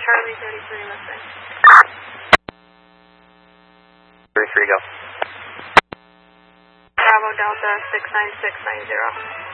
Charlie 33 listening. 33, go. Bravo Delta 69690.